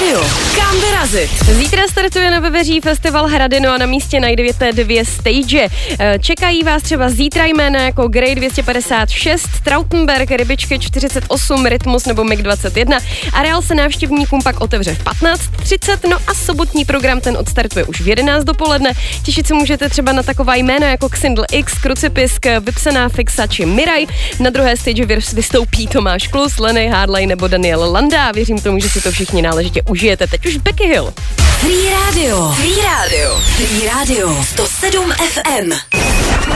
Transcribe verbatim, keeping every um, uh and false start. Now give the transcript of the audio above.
rádiu. Kam vyrazit? Zítra startuje na Veveří festival Hradino a na místě najdete dvě stage. Čekají vás třeba zítra jména jako Grey dvě stě padesát šest, Trautenberg, Rybičky čtyřicet osm, Rytmus nebo Mig dvacet jedna. Areál se návštěvníkům pak otevře v patnáct třicet, no a sobotní program ten odstartuje už v jedenáct dopoledne. Těšit se můžete třeba na taková jména jako Xindl X, Krucipisk, Vypsaná Fixa či Miraj. Na druhé stage vystoupí Tomáš Klus, Lenny Hardline nebo Daniel Landa. Věřím tomu, že si to všichni náležitě užijete. Teď už Becky Hill. Free Radio. Free Radio. Free Radio. sto sedm ef em.